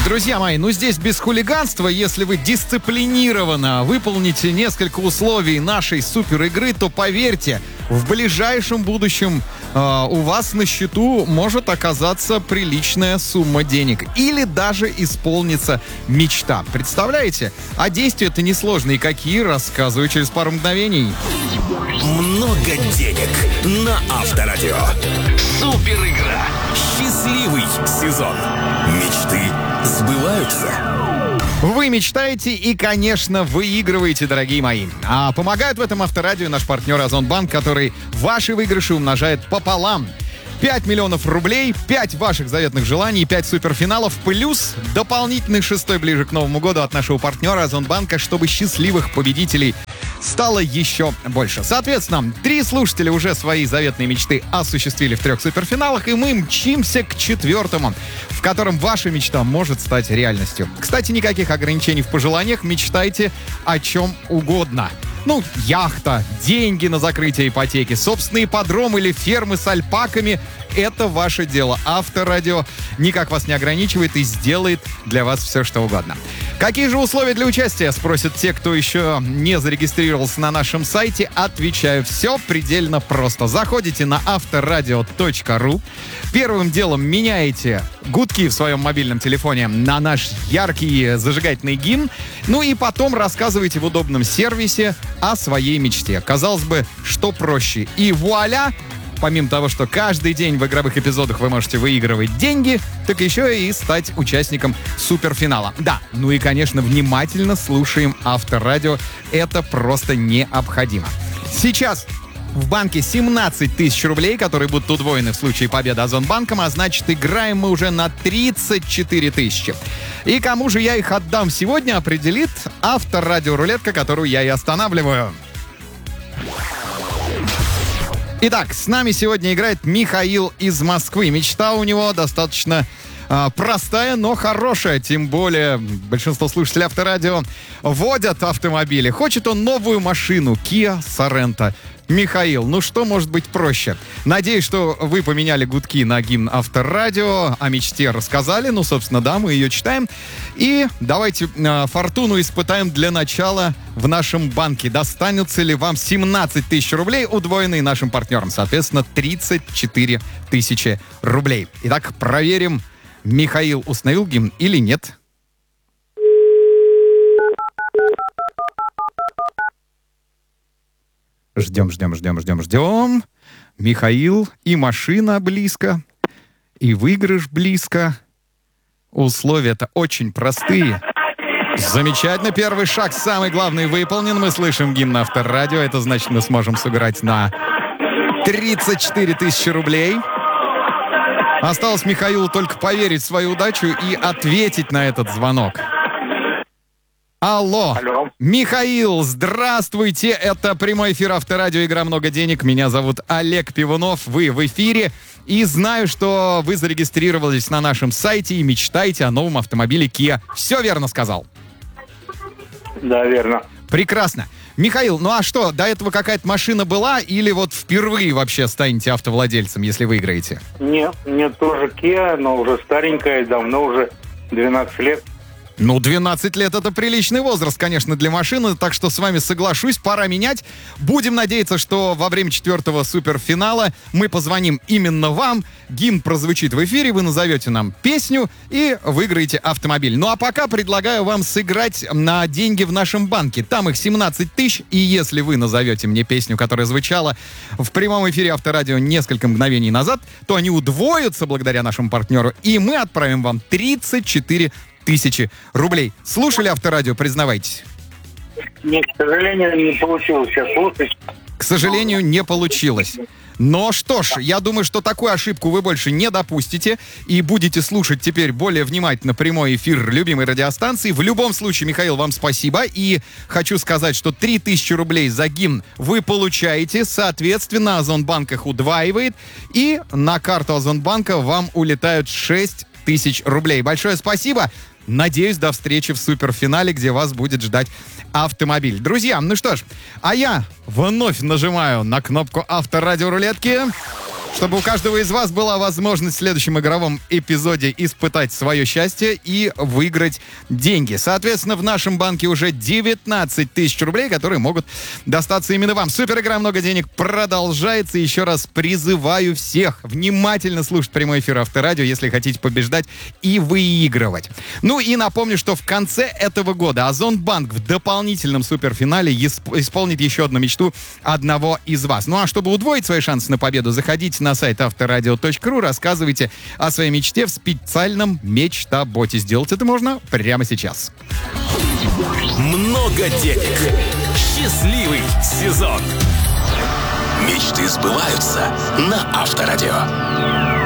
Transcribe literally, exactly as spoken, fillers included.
Друзья мои, ну здесь без хулиганства. Если вы дисциплинированно выполните несколько условий нашей супер игры, то поверьте, в ближайшем будущем э, у вас на счету может оказаться приличная сумма денег. Или даже исполнится мечта. Представляете? А действия-то несложные. Какие? Рассказываю через пару мгновений. Много денег на Авторадио. Супер игра. Счастливый сезон. Мечты сбываются. Вы мечтаете и, конечно, выигрываете, дорогие мои. А помогают в этом Авторадио наш партнер Озонбанк, который ваши выигрыши умножает пополам. пять миллионов рублей, пять ваших заветных желаний, пять суперфиналов, плюс дополнительный шестой ближе к Новому году от нашего партнера Озонбанка, чтобы счастливых победителей стало еще больше. Соответственно, три слушателя уже свои заветные мечты осуществили в трех суперфиналах, и мы мчимся к четвертому, в котором ваша мечта может стать реальностью. Кстати, никаких ограничений в пожеланиях, мечтайте о чем угодно. Ну, яхта, деньги на закрытие ипотеки, собственные ипподромы или фермы с альпаками — это ваше дело. Авторадио никак вас не ограничивает и сделает для вас все, что угодно. Какие же условия для участия, спросят те, кто еще не зарегистрировался на нашем сайте. Отвечаю, все предельно просто. Заходите на авторадио точка ру. Первым делом меняете гудки в своем мобильном телефоне на наш яркий зажигательный гимн. Ну и потом рассказывайте в удобном сервисе о своей мечте. Казалось бы, что проще. И вуаля! Помимо того, что каждый день в игровых эпизодах вы можете выигрывать деньги, так еще и стать участником суперфинала. Да, ну и, конечно, внимательно слушаем Авторадио. Это просто необходимо. Сейчас в банке семнадцать тысяч рублей, которые будут удвоены в случае победы Озонбанком, а значит, играем мы уже на тридцать четыре тысячи. И кому же я их отдам сегодня, определит Авторадио-рулетка, которую я и останавливаю. Итак, с нами сегодня играет Михаил из Москвы. Мечта у него достаточно э, простая, но хорошая. Тем более большинство слушателей Авторадио водят автомобили. Хочет он новую машину Kia Sorento. Михаил, ну что может быть проще? Надеюсь, что вы поменяли гудки на гимн Авторадио, о мечте рассказали. Ну, собственно, да, мы ее читаем. И давайте э, фортуну испытаем для начала в нашем банке. Достанется ли вам семнадцать тысяч рублей, удвоенные нашим партнером? Соответственно, тридцать четыре тысячи рублей. Итак, проверим, Михаил установил гимн или нет. Ждем, ждем, ждем, ждем, ждем. Михаил, и машина близко, и выигрыш близко. Условия-то очень простые. Замечательно. Первый шаг, самый главный, выполнен. Мы слышим гимн Авторадио. Это значит, мы сможем сыграть на тридцать четыре тысячи рублей. Осталось Михаилу только поверить в свою удачу и ответить на этот звонок. Алло. Алло. Михаил, здравствуйте. Это прямой эфир Авторадио, игра «Много денег». Меня зовут Олег Пивунов. Вы в эфире. И знаю, что вы зарегистрировались на нашем сайте и мечтаете о новом автомобиле Kia. Все верно сказал? Да, верно. Прекрасно. Михаил, ну а что, до этого какая-то машина была или вот впервые вообще станете автовладельцем, если выиграете? Нет, мне тоже Kia, но уже старенькая, давно уже двенадцать лет. Ну, двенадцать лет — это приличный возраст, конечно, для машины, так что с вами соглашусь, пора менять. Будем надеяться, что во время четвертого суперфинала мы позвоним именно вам, гимн прозвучит в эфире, вы назовете нам песню и выиграете автомобиль. Ну, а пока предлагаю вам сыграть на деньги в нашем банке. Там их семнадцать тысяч, и если вы назовете мне песню, которая звучала в прямом эфире Авторадио несколько мгновений назад, то они удвоятся благодаря нашему партнеру, и мы отправим вам тридцать четыре тысячи рублей. Слушали Авторадио, признавайтесь? Нет, к сожалению, не получилось сейчас слушать. К сожалению, не получилось. Но что ж, я думаю, что такую ошибку вы больше не допустите и будете слушать теперь более внимательно прямой эфир любимой радиостанции. В любом случае, Михаил, вам спасибо. И хочу сказать, что три тысячи рублей за гимн вы получаете. Соответственно, Озонбанк их удваивает. И на карту Озонбанка вам улетают шесть тысяч рублей. Большое спасибо. Надеюсь, до встречи в суперфинале, где вас будет ждать автомобиль. Друзья, ну что ж, а я вновь нажимаю на кнопку Авторадио рулетки. чтобы у каждого из вас была возможность в следующем игровом эпизоде испытать свое счастье и выиграть деньги. Соответственно, в нашем банке уже девятнадцать тысяч рублей, которые могут достаться именно вам. Супер игра «Много денег» продолжается. Еще раз призываю всех внимательно слушать прямой эфир Авторадио, если хотите побеждать и выигрывать. Ну и напомню, что в конце этого года Озонбанк в дополнительном суперфинале исп- исполнит еще одну мечту одного из вас. Ну а чтобы удвоить свои шансы на победу, заходите на сайт авторадио точка ру, рассказывайте о своей мечте в специальном мечта-боте. Сделать это можно прямо сейчас. Много денег. Счастливый сезон. Мечты сбываются на Авторадио.